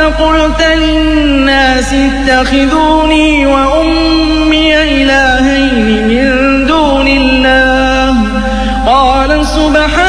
قلت للناس اتخذوني وأمي إلهين من دون الله قال سبحانك